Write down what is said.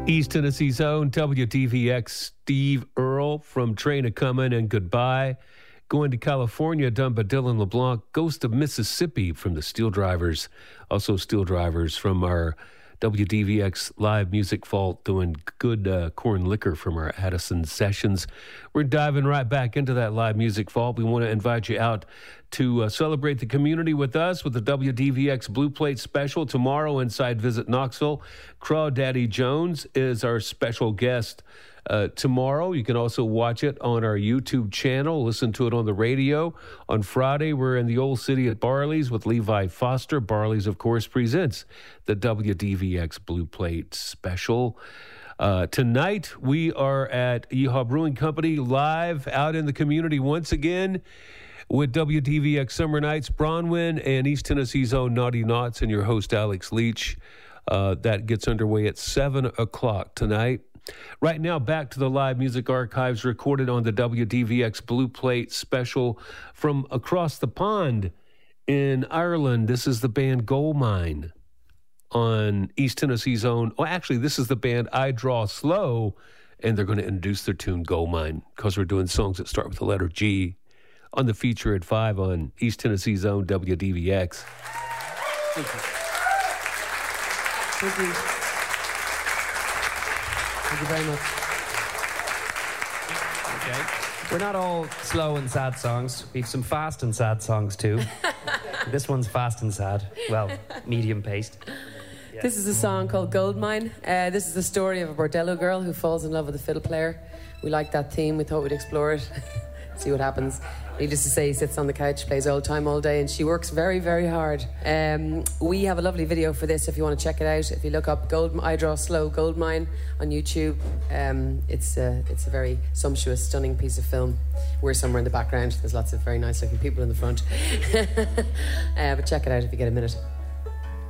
East Tennessee's own WDVX Steve Earle from Train A-Comin' and Goodbye. Going to California, done by Dylan LeBlanc. Ghost of Mississippi from the Steel Drivers. Also Steel Drivers from our WDVX Live Music Vault, doing good corn liquor from our Addison sessions. We're diving right back into that Live Music Vault. We want to invite you out to celebrate the community with us with the WDVX Blue Plate Special tomorrow inside Visit Knoxville. Crawdaddy Jones is our special guest tomorrow. You can also watch it on our YouTube channel, listen to it on the radio. On Friday, we're in the Old City at Barley's with Levi Foster. Barley's, of course, presents the WDVX Blue Plate Special. Tonight, we are at Yeehaw Brewing Company live out in the community once again with WDVX Summer Nights, Bronwyn, and East Tennessee's own Naughty Knots, and your host, Alex Leach. That gets underway at 7 o'clock tonight. Right now, back to the live music archives recorded on the WDVX Blue Plate Special from across the pond in Ireland. This is the band Goldmine on East Tennessee's own. Oh, actually, this is the band I Draw Slow, and they're going to introduce their tune Goldmine because we're doing songs that start with the letter G on the feature at 5 on East Tennessee's own WDVX. Thank you. Thank you. Thank you very much. Okay. We're not all slow and sad songs. We've some fast and sad songs too. This one's fast and sad. Well, medium paced. Yeah. This is a song called Goldmine. This is the story of a bordello girl who falls in love with a fiddle player. We like that theme. We thought we'd explore it, see what happens. Needless to say, he sits on the couch, plays old time all day, and she works very, very hard. We have a lovely video for this if you want to check it out. If you look up I Draw Slow Goldmine on YouTube, it's a very sumptuous, stunning piece of film. We're somewhere in the background. There's lots of very nice looking people in the front. But check it out if you get a minute.